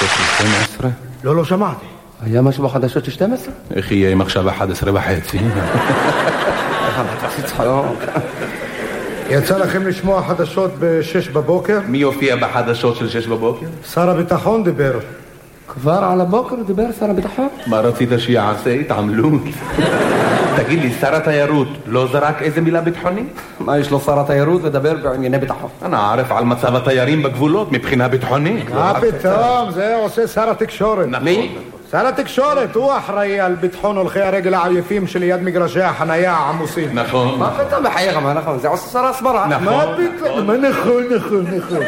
בחדשות של 12? לא שמעתי. היה משהו בחדשות של 12? איך יהיה אם עכשיו 11:30? יצא לכם לשמוע חדשות ב-6 בבוקר? מי הופיע בחדשות של 6 בבוקר? שר הביטחון דיבר. כבר על הבוקר דיבר שר הביטחון? מה רצית שיעשה? התעמלות? תגיד לי, שר התיירות לא זרק איזה מילה ביטחונית? מה יש לו שר התיירות לדבר בענייני ביטחון? אני ערף על מצב התיירים בגבולות מבחינה ביטחונית. מה פתאום? זה עושה שר התקשורת. מי? שר התקשורת, הוא אחראי על ביטחון הולכי הרגל העייפים שליד מגרשי החנייה העמוסים. נכון. מה פתאום בחייך? מה נכון? זה עושה שר הסברה. מה פתאום? מה נכון.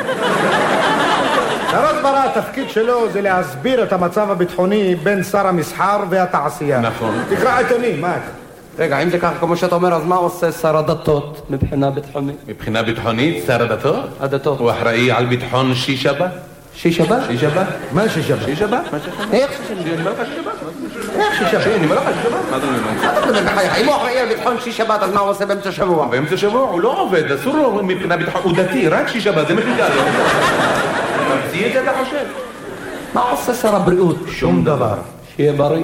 שר הסברה, התפקיד שלו זה להסביר את המצב הביטחוני בין שר המסחר והתעשייה. נכון. תקרא עיתונים, מה? רגע, אם זה ככה כמו שאתה אומר, אז מה עושה שר הדתות מבחינה ביטחונית? מבחינה ביטחונית, שר הדתות? הדתות. הוא אחראי על ביטחון שישבה? שישבה? שישבה? מה שישבה? שישבה? איך אני אומר לך שישבה? איך שישבה? אני אומר לך שישבה? מה אתה אומר? אם הוא אחראי על ביטחון שישבת, אז מה הוא עושה באמצע שבוע? באמצע שבוע הוא לא עובד, אסור לו מבחינה ביטחון, הוא דתי, רק שישבה, זה מה שידע לו. תמציא את זה, אתה חושב? מה עושה שר הבריאות? שום דבר. שיהיה בריא.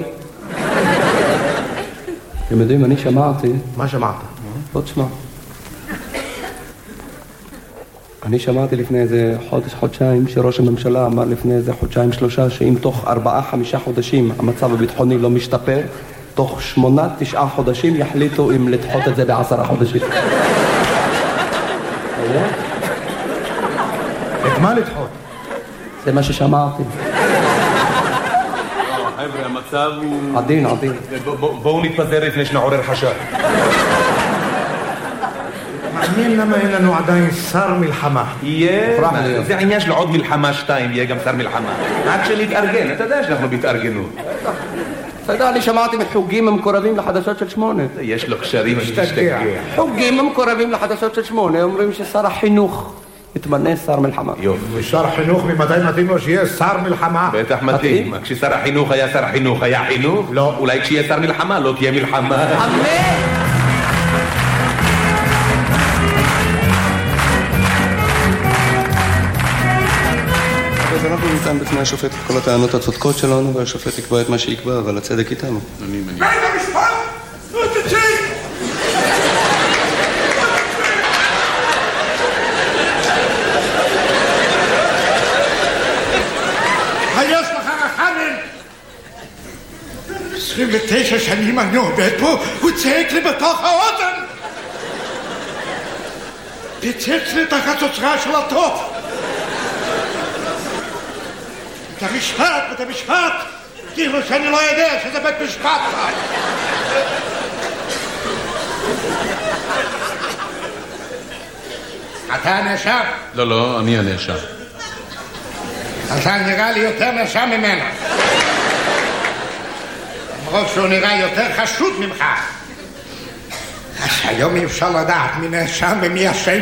אתם יודעים, אני שמעתי... מה שמעת? בוא תשמע. אני שמעתי לפני איזה חודשיים שראש הממשלה אמר לפני איזה 2-3 שאם תוך 4-5 חודשים המצב הביטחוני לא משתפר, תוך 8-9 חודשים יחליטו אם לדחות את זה ב10 חודשים. את מה לדחות? זה מה ששמעתי. חבר'ה, המצב הוא... עדין. בואו נתפזר לפני שנעורר חשד. מעניין למה אין לנו עדיין שר מלחמה. זה העניין של עוד מלחמה 2, יהיה גם שר מלחמה. עד שנתארגן, אתה יודע שאנחנו בהתארגנות. אתה יודע, אני שמעתי מחוגים המקורבים לחדשות של 8. יש לו קשרים, אני משתגע. חוגים המקורבים לחדשות של 8 אומרים ששר החינוך יתמנה שר מלחמה. יופי. שר חינוך ממתי מתאים לו שיהיה שר מלחמה? בטח מתאים. כששר החינוך היה שר החינוך, היה חינוך? לא. אולי כשיהיה שר מלחמה, לא תהיה מלחמה. אמן! אז אנחנו נמצאים בפני השופט את כל הטענות הצודקות שלנו, והשופט יקבע את מה שיקבע, אבל הצדק איתנו. אני מניח. בית המשפט! תצא! יש לך רחמים! 29 שנים אני עובד פה, הוא צעק לי בתוך האוזן! פיצץ לי את החצוצרה של הטוב! בית המשפט! כאילו שאני לא יודע שזה בית משפט! אתה הנאשם? לא, אני הנאשם. אתה נראה לי יותר נאשם ממנו. למרות שהוא נראה יותר חשוד ממך. אז היום אי אפשר לדעת מי נאשם ומי אשם.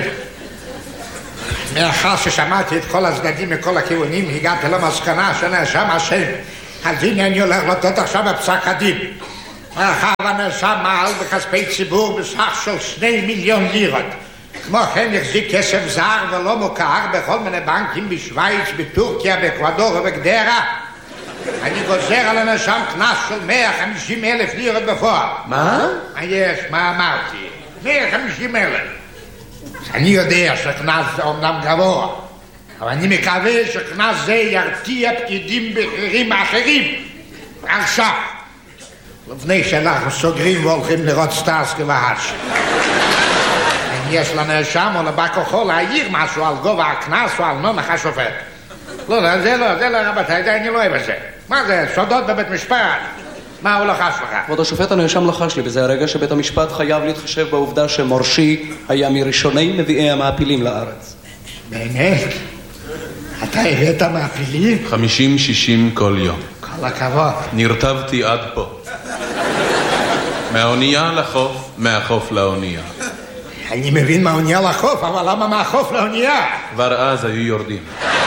מאחר ששמעתי את כל הצדדים מכל הכיוונים, הגעתי למסקנה שנאשם אשם. אז הנה אני הולך לתת עכשיו בפסק הדין. מאחר הנאשם מעל בכספי ציבור בסך של 2 מיליון לירות. כמו כן החזיק כסף זר ולא מוכר בכל מיני בנקים בשוויץ, בטורקיה, באקוודור ובגדרה. אני גוזר על הנאשם קנס של 150,000 לירות בפועל. מה? מה אמרתי? 150,000. אני יודע שקנס זה אומנם גבוה, אבל אני מקווה שקנס זה ירתיע פקידים בכירים אחרים. עכשיו, לפני שאנחנו סוגרים והולכים לראות סטארסקי והאש. אם יש לנאשם או לבא כוחו להעיר משהו על גובה הקנס או על נומך השופט. לא, זה לא, רבותיי, אני לא אוהב את זה. מה זה, סודות בבית משפט? מה הוא לחש לך? כבוד השופט, הנאשם לחש לי, וזה הרגע שבית המשפט חייב להתחשב בעובדה שמורשי היה מראשוני מביאי המעפילים לארץ. באמת? אתה הבאת מעפילים? 50-60 כל יום. כל הכבוד. נרטבתי עד פה. מהאונייה לחוף, מהחוף לאונייה. אני מבין מהאונייה לחוף, אבל למה מהחוף לאונייה? כבר אז היו יורדים.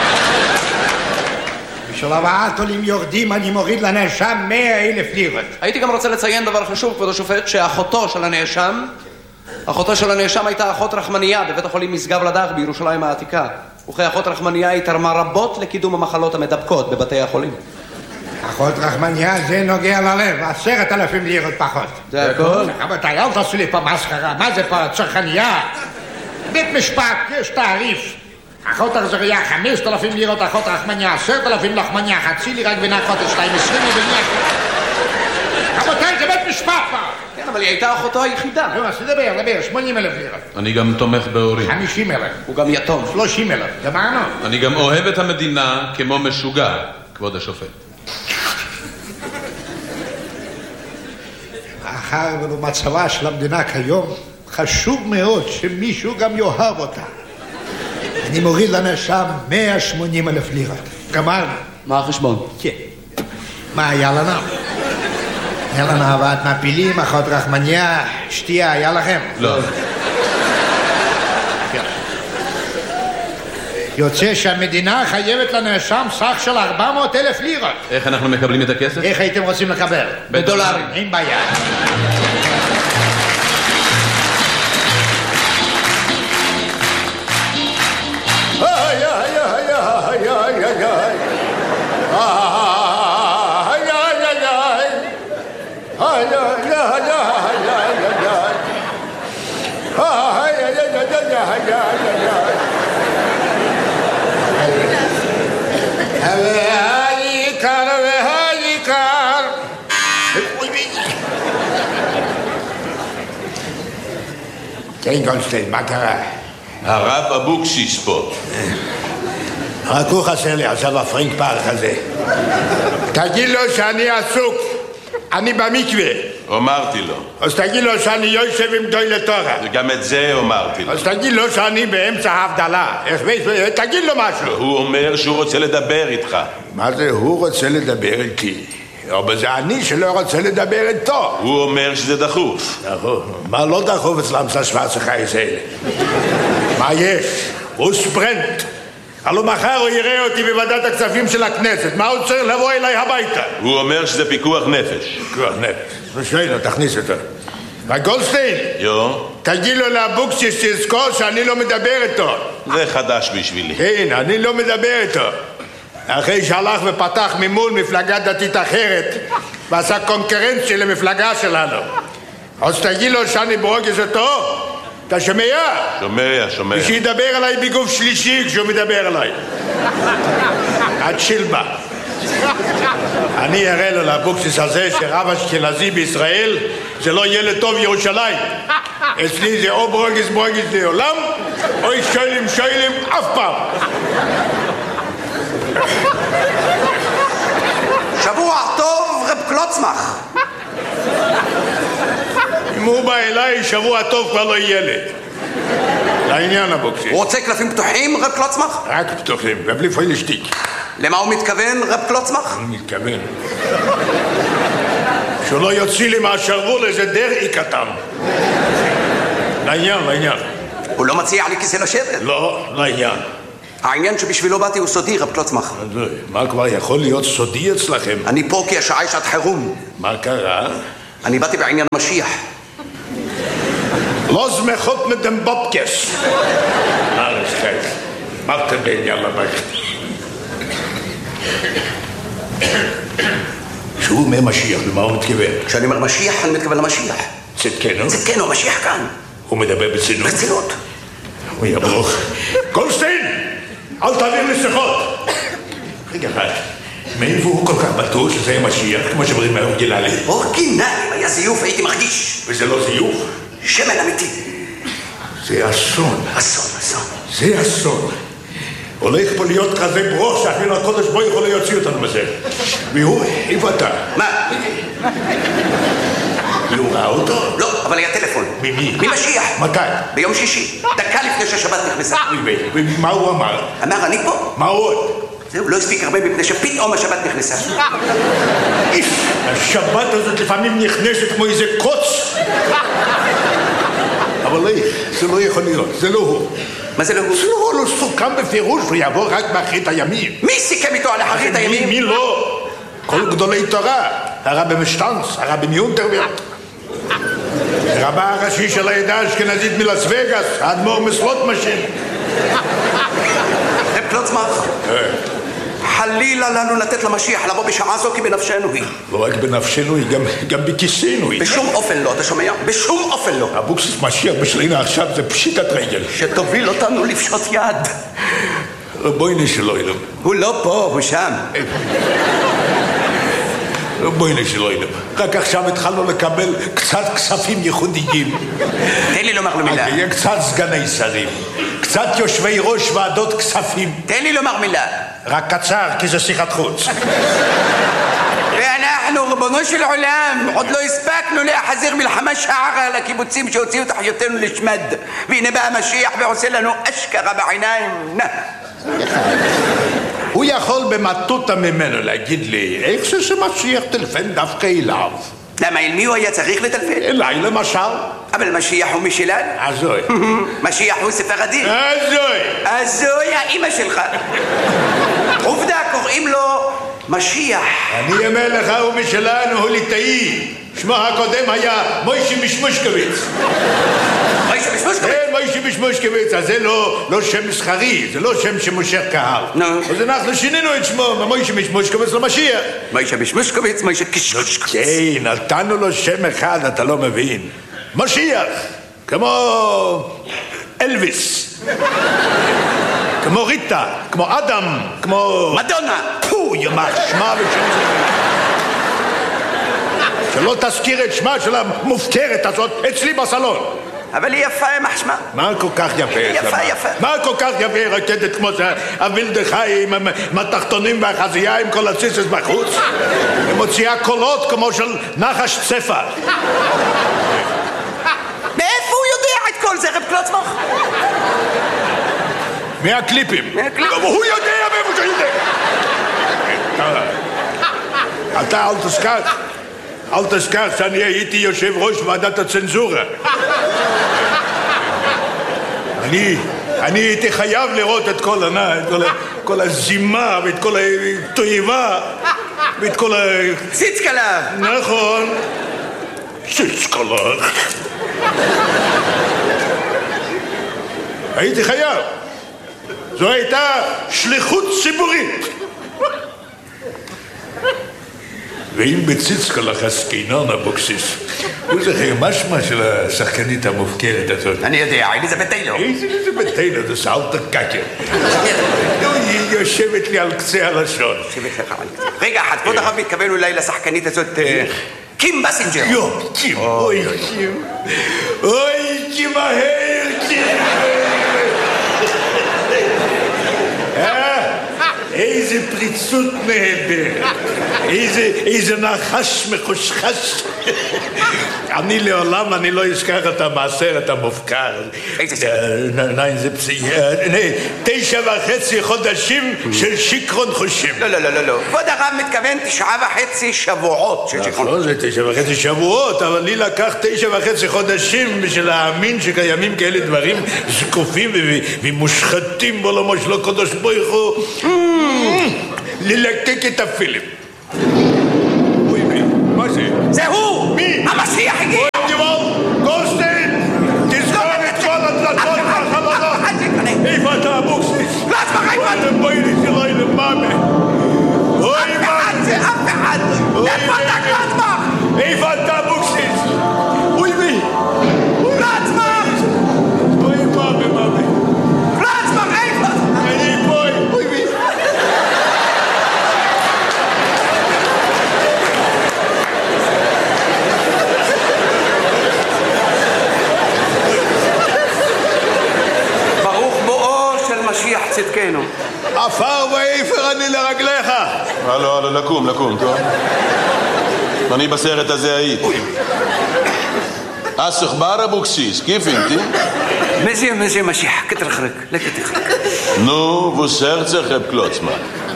בשביל הבאת עולים יורדים אני מוריד לנאשם 100,000 לירות. הייתי גם רוצה לציין דבר חשוב, כבוד השופט, שאחותו של הנאשם הייתה אחות רחמניה בבית החולים משגב לדך בירושלים העתיקה. וכי אחות רחמניה היא תרמה רבות לקידום המחלות המדבקות בבתי החולים. אחות רחמניה זה נוגע ללב, 10,000 לירות פחות. זה הכל? רבותיי, אל תעשו לי פה מסחרה, מה זה פה צרכניה? בית משפט, יש תעריף. אחות אכזריה 5,000 לירות, אחות רחמניה 10,000 לחמניה, חצי לירה גבינה חודש 220 ובנייה. רבותיי, זה בית משפט פה. כן, אבל היא הייתה אחותו היחידה. לא, אז דבר, 80,000 לירות. אני גם תומך בהורים. 50,000. הוא גם יתום. 30,000. גמרנו. אני גם אוהב את המדינה כמו משוגע, כבוד השופט. מאחר ובמצבה של המדינה כיום, חשוב מאוד שמישהו גם יאהב אותה. אני מוריד לנאשם 180,000 לירות. גמרנו. מה החשבון? כן. מה היה לנו? היה לנו הבאת מפילים, אחות רחמניה, שתייה, היה לכם? לא. יוצא שהמדינה חייבת לנאשם סך של 400,000 לירות. איך אנחנו מקבלים את הכסף? איך הייתם רוצים לקבל? בדולרים. אין בעיה. כן, גולדשטיין, מה קרה? הרב אבוקסיס פה. רק הוא חסר לי עכשיו הפרינק פארק הזה. תגיד לו שאני עסוק, אני במקווה. אמרתי לו. אז תגיד לו שאני יושב עם גדולי תורה. וגם את זה אמרתי לו. אז תגיד לו שאני באמצע ההבדלה. תגיד לו משהו. הוא אומר שהוא רוצה לדבר איתך. מה זה הוא רוצה לדבר איתי? אבל זה אני שלא רוצה לדבר איתו. הוא אומר שזה דחוף. דחוף? מה לא דחוף אצלם שוורצה חייס האלה? מה יש? הוא ספרנט. הלוא מחר הוא יראה אותי בוועדת הכספים של הכנסת. מה הוא צריך לבוא אליי הביתה? הוא אומר שזה פיקוח נפש. פיקוח נפש. ושאלה, תכניס אותו. וגולדשטיין, תגיד לו לאבוקסיס שזכור שאני לא מדבר איתו. זה חדש בשבילי. כן, אני לא מדבר איתו. אחרי שהלך ופתח ממול מפלגה דתית אחרת ועשה קונקרנציה למפלגה שלנו. אז תגיד לו שאני ברוגז אותו. אתה שומע? שומע. ושידבר עליי בגוף שלישי כשהוא מדבר עליי. עד שילבה. אני אראה לו לאבוקסיס הזה שרב אשכנזי בישראל זה לא ילד טוב ירושלים. אצלי זה או ברוגז לעולם או שוילים אף פעם. שבוע טוב, רב קלוצמח. אם הוא בא אליי, שבוע טוב כבר לא ילד. לעניין אבוקסיס. הוא רוצה קלפים פתוחים, רב קלוצמח? רק פתוחים, ובלי פוילשטיק. למה הוא מתכוון, רב קלוצמח? אני מתכוון שהוא לא יוציא לי מהשרוול איזה דרעי קטן. לעניין. הוא לא מציע לי כיסא לשבת? לא, לעניין. העניין שבשבילו באתי הוא סודי, רב קלוצמח. מה כבר יכול להיות סודי אצלכם? אני פה כי השעה היא שעת חירום. מה קרה? אני באתי בעניין משיח. לא זמחות מדם בובקס. מה אתה בעניין לבית? שהוא אומר משיח, למה הוא מתכוון? כשאני אומר משיח, אני מתכוון למשיח. צדקנו? צדקנו, משיח כאן. הוא מדבר ברצינות? ברצינות. הוא יברוך. גולדשטיין, אל תעביר לי שיחות. רגע אחד, מאיפה הוא כל כך בטוח שזה משיח, כמו שאומרים מהאורגינלי? אורגינלי, היה זיוף, הייתי מרגיש. וזה לא זיוף? שמן אמיתי. זה אסון. אסון. זה אסון. הולך פה להיות כזה ברוש שאפילו הקודש בו יכול להוציא אותנו בזה. והוא, איפה אתה? מה? הוא ראה אותו? לא, אבל היה טלפון. ממי? ממשיח. מתי? ביום שישי, דקה לפני שהשבת נכנסה. ומה הוא אמר? אמר, אני פה. מה עוד? זהו, לא הספיק הרבה מפני שפתאום השבת נכנסה. השבת הזאת לפעמים נכנסת כמו איזה קוץ. אבל זה לא יכול להיות, זה לא הוא. מה זה לא הוא? זה לא סוכם בפירוש, הוא יבוא רק באחרית הימים. מי סיכם איתו על אחרית הימים? מי לא? כל גדולי תורה, הרבי משטנץ, הרבי מיונטרברט, רבה הראשי של העדה האשכנזית מלאס וגאס, האדמו"ר מסלוטמשין. קלוצמח, חלילה לנו לתת למשיח לבוא בשעה זו כי בנפשנו היא. לא רק בנפשנו היא, גם בכיסנו היא. בשום אופן לא, אתה שומע? בשום אופן לא. אבוקסיס משיח בשבילינו עכשיו זה פשיטת רגל. שתוביל אותנו לפשוט יד. רבוינו שלוילם. הוא לא פה, הוא שם. רבוינו שלוילם. רק עכשיו התחלנו לקבל קצת כספים ייחודיים. תן לי לומר לו מילה. יהיה קצת סגני שרים, קצת יושבי ראש ועדות כספים. תן לי לומר מילה. רק קצר, כי זה שיחת חוץ. ואנחנו, ריבונו של עולם, עוד לא הספקנו להחזיר מלחמה שערה על הקיבוצים שהוציאו את אחיותינו לשמד. והנה בא המשיח ועושה לנו אשכרה בעיניים. הוא יכול במטותא ממנו להגיד לי, איך זה שמשיח טלפן דווקא אליו? למה, אל מי הוא היה צריך לטלפן? אליי למשל. אבל משיח הוא משלנו. הזוי. משיח הוא ספרדי. הזוי. הזוי האמא שלך. עובדה, קוראים לו משיח. אני אומר לך, הוא משלנו, הוא ליטאי. שמו הקודם היה מוישי משמושקוביץ. מוישי משמושקוביץ? כן, מוישי משמושקוביץ. אז זה לא שם מסחרי, זה לא שם שמושך קהל. אז אנחנו שינינו את שמו ממוישי משמושקוביץ למשיח. מוישי משמושקוביץ, מוישי קשקשקוביץ. כן, נתנו לו שם אחד, אתה לא מבין. משיח, כמו אלוויס, כמו ריטה, כמו אדם, כמו... מדונה. פו, ימח שמה ושם זה. שלא תזכיר את שמה של המופקרת הזאת אצלי בסלון. אבל היא יפה, ימח שמה. מה כל כך יפה? יפה. מה כל כך יפה רקדת כמו זה הוילדחי עם התחתונים והחזייה עם כל הציצס בחוץ? היא מוציאה קולות כמו של נחש צפה. מאיפה הוא יודע את כל זה, רב קלוצמח? מהקליפים. גם הוא יודע מאיפה שהוא יודע. אתה אל תזכר שאני הייתי יושב ראש ועדת הצנזורה. אני הייתי חייב לראות את כל הזימה ואת כל התועבה ואת כל ציצקלה. נכון. ציצקלה. הייתי חייב. זו הייתה שליחות ציבורית. ואם בציצקלה חסקינון אבוקסיס, הוא זוכר משמע של השחקנית המופקרת הזאת. אני יודע, אליזבת טיילור. אליזבת טיילור, זה סאלטר קאקר. היא יושבת לי על קצה הלשון. רגע, אחד, כבוד הרב מתכוון אולי לשחקנית הזאת קים בסינג'ר. קים, אוי קים. אוי קים מהר, קים. איזה פריצות נהדרת, איזה נחש מחושחש. אני לעולם לא אזכר את המעשרת המופקר. איזה סרט? 9.5 חודשים של שיקרון חושים. לא. כבוד הרב מתכוון 9.5 שבועות של שיקרון. נכון, זה 9.5 שבועות, אבל לי לקח 9.5 חודשים בשביל להאמין שקיימים כאלה דברים זקופים ומושחתים בעולמו של הקדוש ברוך הוא. ללקק את הפילם. אוי, מה זה? זה הוא! מי? המשיח הגיע! אוי, דיבור! גולדשטיין! תסגור את כל הדלתות והחלונות! איפה אתה אבוקסיס? לא, אסמך, איפה אתה? אתם בואי לי שלא ילמאמה! אוי, מה זה? אף אחד! איפה אתה, קלוצמח? איפה אתה אבוקסיס? אוי, מי? קלוצמח! אוי, מאמה! קלוצמח, איפה? אני פה! אוי, מי? משיח צדקנו. עפר ואיפר אני לרגליך. הלו, לקום, טוב? אני בסרט הזה הייתי. אסך בר אבוקסיס, כיף אינתי? מזי משיח, כתרחרק, לכתרחרק. נו, וסרצך אב קלוצמן.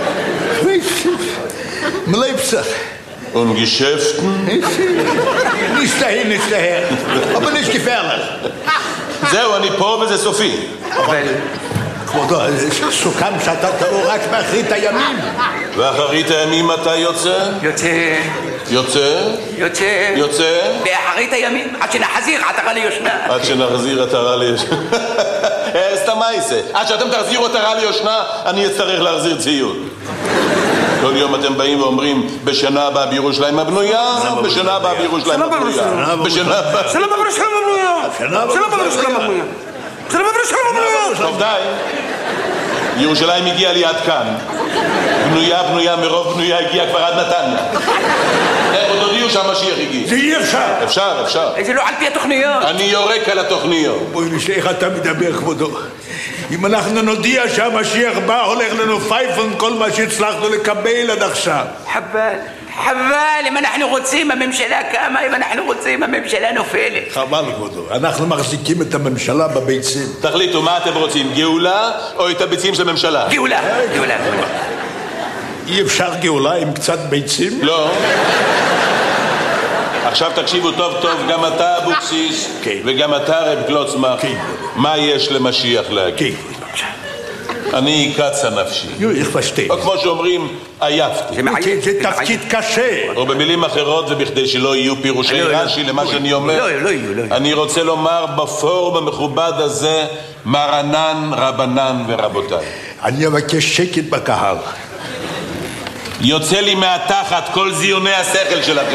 מלבסך. Und Geschäften? Nicht dahin, aber nicht gefährlich. זהו, אני פה וזה סופי. אבל... כבודו, סוכם שאתה תאור רק באחרית הימים. ואחרית הימים מתי יוצא? יוצא? באחרית הימים, עד שנחזיר עטרה ליושנה. עד שנחזיר עטרה ליושנה. סתם מה יעשה? עד שאתם תחזירו את הרע ליושנה, אני אצטרך להחזיר ציוד. כל יום אתם באים ואומרים, בשנה הבאה בירושלים הבנויה, בשנה הבאה בירושלים הבנויה. בשנה הבאה... זה לא בירושלים הבנויה. זה לא בירושלים הבנויה. זה לא בירושלים הבנויה. טוב, די. ירושלים הגיעה לי עד כאן. בנויה, מרוב בנויה הגיעה כבר עד נתניה. עוד הודיעו שהמשיח הגיע. זה אי אפשר. אפשר. זה לא על פי התוכניות. אני יורק על התוכניות. בואי נשאר, איך אתה מדבר, כבודו? אם אנחנו נודיע שהמשיח בא, הולך לנו פייפון כל מה שהצלחנו לקבל עד עכשיו. חבל, אם אנחנו רוצים הממשלה קמה, אם אנחנו רוצים הממשלה נופלת. חבל, כבודו. אנחנו מחזיקים את הממשלה בביצים. תחליטו, מה אתם רוצים, גאולה או את הביצים של הממשלה? גאולה. אי אפשר גאולה עם קצת ביצים? לא. עכשיו תקשיבו טוב, גם אתה אבוקסיס, וגם אתה רב קלוצמח. מה יש למשיח להגיד? אני קצה נפשי. או כמו שאומרים, עייפתי. זה תפקיד קשה. או במילים אחרות, ובכדי שלא יהיו פירושי רש"י למה שאני אומר, אני רוצה לומר בפורום המכובד הזה, מרנן, רבנן ורבותיי. אני אבקש שקט בקהל. יוצא לי מהתחת כל זיוני השכל שלכם.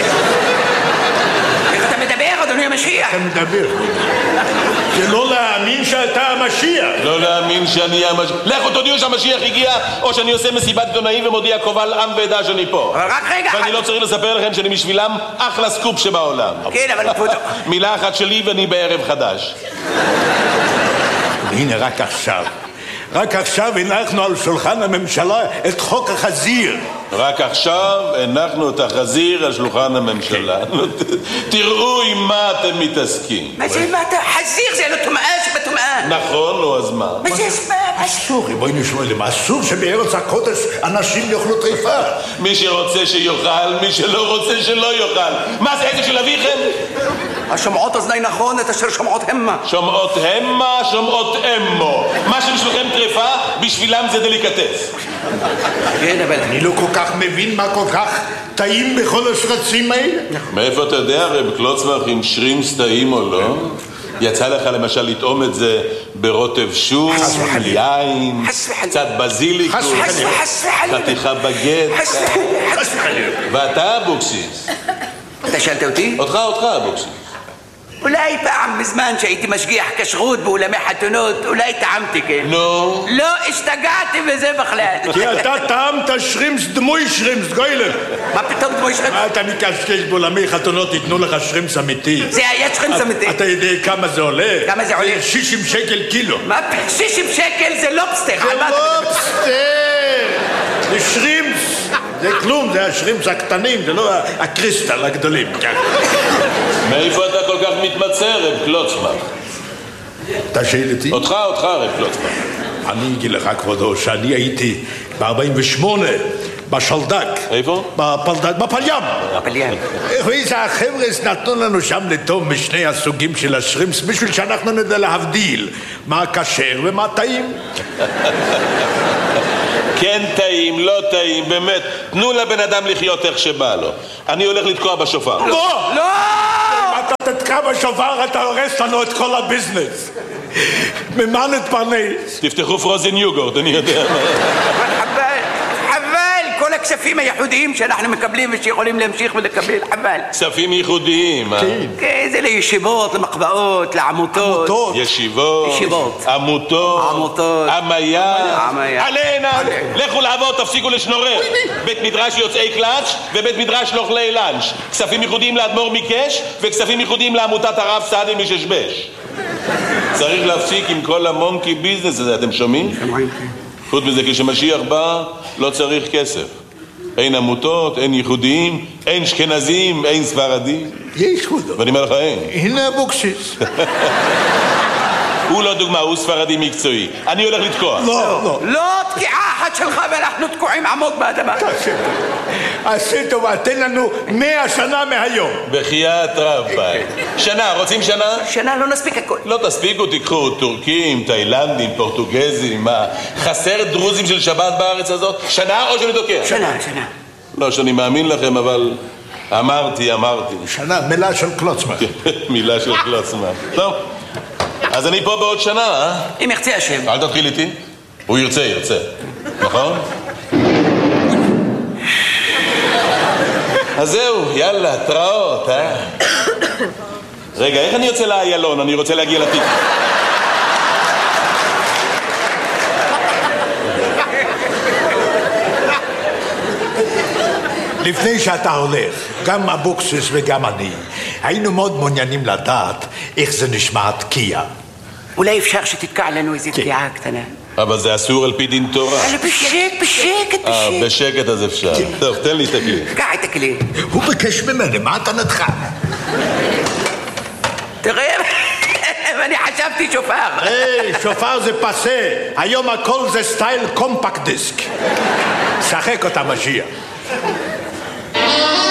איך אתה מדבר, אדוני המשיח? אתה מדבר. זה לא להאמין שאתה המשיח. לא להאמין שאני המשיח. לכו תודיעו שהמשיח הגיע, או שאני עושה מסיבת עיתונאים ומודיע קובל עם ועדה שאני פה. אבל רק רגע. ואני לא צריך לספר לכם שאני בשבילם אחלה סקופ שבעולם. כן, אבל כבודו. מילה אחת שלי ואני בערב חדש. הנה, רק עכשיו הנחנו על שולחן הממשלה את חוק החזיר. רק עכשיו הנחנו את החזיר על שולחן הממשלה. תראו עם מה אתם מתעסקים. מה זה, מה אתה? חזיר זה לא טומאה שבטומאה. נכון, נו, אז מה? מה זה אספה? אסור, בואי נשמע למה, אסור שבארץ הקודש אנשים יאכלו טריפה. מי שרוצה שיאכל, מי שלא רוצה שלא יאכל. מה זה, איזה של אביכם? השומעות אוזני נכון, את אשר שומעות המה. שומעות המה, שומעות אמו. מה שבשבילכם טריפה, בשבילם זה דליקטס. כן, אבל אני לא כל כך מבין מה כל כך טעים בכל השרצים האלה. מאיפה אתה יודע, רב קלוצמח, אם שרימס טעים או לא? יצא לך למשל לטעום את זה ברוטב שום, יין, קצת בזיליקו, חתיכה בגט. ואתה אבוקסיס. אתה שאלת אותי? אותך אבוקסיס. אולי פעם בזמן שהייתי משגיח כשרות באולמי חתונות, אולי טעמתי, כן? נו? לא, השתגעתי בזה בכלל. כי אתה טעמת שרימס, דמוי שרימס, גוילר. מה פתאום דמוי שרימס? אתה מקשקש באולמי חתונות, ייתנו לך שרימס אמיתי. זה היה שרימס אמיתי. אתה יודע כמה זה עולה? כמה זה עולה? 60 שקל קילו. מה? 60 שקל זה לובסטר. זה לובסטר! זה שרימס. זה כלום, זה השרימס הקטנים, זה לא הקריסטל הגדולים. מאיפה אתה כל כך מתמצא, רב קלוצמח? אתה שואל אותי? אותך, רב קלוצמח. אני אגיד לך, כבודו, שאני הייתי ב-48 בשלדק. איפה? בפלים. בפלים. ואיזה החבר'ה נתנו לנו שם לטוב משני הסוגים של השרימס, בשביל שאנחנו נדע להבדיל מה כשר ומה טעים. כן טעים, לא טעים, באמת. תנו לבן אדם לחיות איך שבא לו. אני הולך לתקוע בשופר. לא! אם אתה תתקע בשופר, אתה הורס לנו את כל הביזנס. ממה נתפרנס? תפתחו פרוזן יוגורט, אני יודע. חבל, כל הכספים הייחודיים שאנחנו מקבלים ושיכולים להמשיך ולקבל, חבל. כספים ייחודיים, כן, זה לישיבות, למחבאות, לעמותות. ישיבות. עמותות. עמיה. עלינה. לכו לעבוד, תפסיקו לשנורר. בית מדרש יוצאי קלאץ' ובית מדרש לאוכלי לאנץ'. כספים ייחודיים לאדמו"ר מקש וכספים ייחודיים לעמותת הרב סעדי מששבש. צריך להפסיק עם כל המונקי ביזנס הזה, אתם שומעים? חוץ מזה, כשמשיח בא, לא צריך כסף. אין עמותות, אין ייחודיים, אין אשכנזים, אין ספרדים. יש כבודו. ואני אומר לך, אין. הנה אבוקסיס. הוא לא דוגמה, הוא ספרדי מקצועי. אני הולך לתקוע. לא, תקיעה אחת שלך ואנחנו תקועים עמוק באדמה. עשי טובה, תן לנו 100 שנה מהיום. בחיית רבי. שנה, רוצים שנה? שנה לא נספיק הכל. לא תספיקו, תיקחו טורקים, תאילנדים, פורטוגזים, מה? חסר דרוזים של שבת בארץ הזאת? שנה או שאני תוקע? שנה. לא שאני מאמין לכם, אבל אמרתי. שנה, מילה של קלוצמן. מילה של קלוצמן. טוב. אז אני פה בעוד שנה, אה? אם ירצה השם. אל תתחיל איתי. הוא ירצה. נכון? אז זהו, יאללה, תראות, אה? רגע, איך אני יוצא לאיילון? אני רוצה להגיע לתיק. לפני שאתה הולך, גם אבוקסיס וגם אני, היינו מאוד מעוניינים לדעת איך זה נשמע תקיעה. אולי אפשר שתתקע לנו איזו תקיעה קטנה. אבל זה אסור על פי דין תורה. בשקט. בשקט אז אפשר. טוב, תן לי את הכלי. קח את הכלי. הוא ביקש ממני, מה אתה נדחה? תראה, אני חשבתי שופר. היי, שופר זה פסה. היום הכל זה סטייל קומפקט דיסק. שחק אותה משיח.